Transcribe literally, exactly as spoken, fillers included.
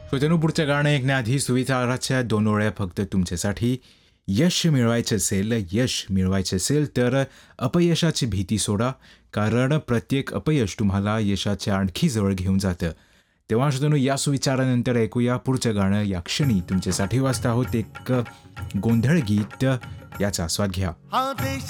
श्रोत्यांनो, पुढचं गाणं ऐकण्याआधी सुविचाराच्या दोन ओळ्या फक्त तुमच्यासाठी. यश मिळवायचे असेल यश मिळवायचे असेल तर अपयशाची भीती सोडा, कारण प्रत्येक अपयश तुम्हाला यशाच्या आणखी जवळ घेऊन जातं. तेव्हा श्रोत्यांनो, या सुविचारानंतर ऐकूया पुढचं गाणं. या क्षणी तुमच्यासाठी वाजत आहोत एक गोंधळ गीत. याचा आस्वाद घ्या.